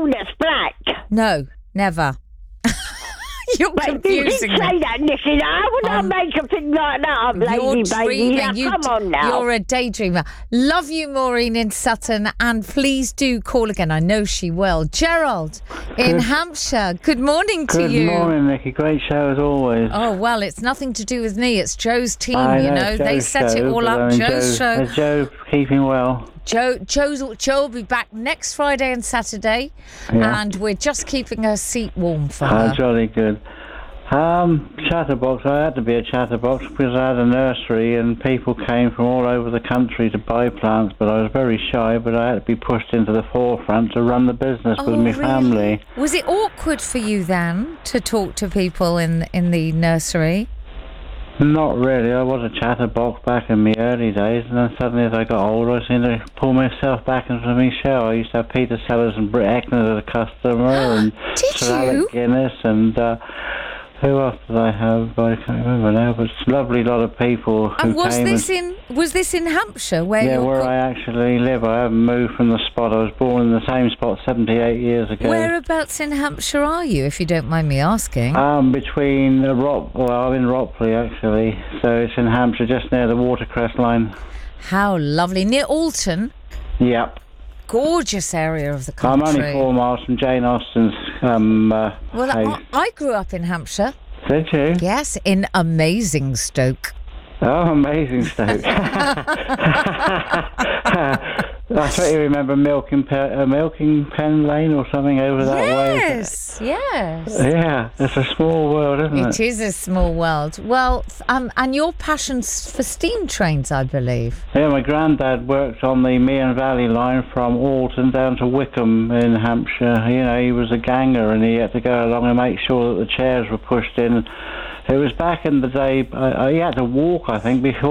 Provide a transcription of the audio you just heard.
walnuts black? No, never. You're confusing you did say that, Nicky. I would not make a thing like that up, lady, baby. Now, come on now. You're a daydreamer. Love you, Maureen in Sutton, and please do call again. I know she will. Gerald in Hampshire. Good morning to you. Good morning, Nicky. Great show as always. Oh, well, it's nothing to do with me. It's Joe's team, I know, you know. They set it all up. Joe's show. Is Joe keeping well? Joe will be back next Friday and Saturday, and we're just keeping her seat warm for her. Oh, jolly good. Chatterbox. I had to be a chatterbox because I had a nursery and people came from all over the country to buy plants, but I was very shy, but I had to be pushed into the forefront to run the business with my family. Was it awkward for you then to talk to people in the nursery? Not really. I was a chatterbox back in my early days, and then suddenly as I got older, I seemed to pull myself back into my show. I used to have Peter Sellers and Britt Eckner as a customer, and Sir Alec Guinness, and who else did I have? I can't remember now, but it's a lovely lot of people who and was came. Was this in Hampshire? Where I actually live. I haven't moved from the spot. I was born in the same spot 78 years ago. Whereabouts in Hampshire are you, if you don't mind me asking? I'm in Ropley, actually. So it's in Hampshire, just near the Watercress line. How lovely. Near Alton? Yep. Gorgeous area of the country. I'm only 4 miles from Jane Austen's house. I grew up in Hampshire. Did you? Yes, in amazing Stoke. Oh, amazing Stoke. I thought you remember Milking Pen Lane or something over that way. Yes. Yeah, it's a small world, isn't it? It is a small world. Well, and your passion's for steam trains, I believe. Yeah, my granddad worked on the Meon Valley line from Alton down to Wickham in Hampshire. You know, he was a ganger and he had to go along and make sure that the chairs were pushed in. It was back in the day, he had to walk, I think, before